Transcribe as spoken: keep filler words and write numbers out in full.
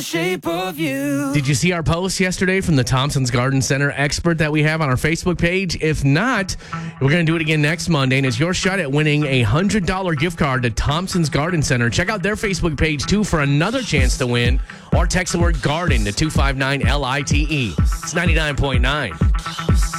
Shape of you. Did you see our post yesterday from the Thompson's Garden Center expert that we have on our Facebook page? If not, we're going to do it again next Monday, and it's your shot at winning a one hundred dollars gift card to Thompson's Garden Center. Check out their Facebook page, too, for another chance to win, or text the word GARDEN to two five nine L I T E. It's ninety-nine point nine.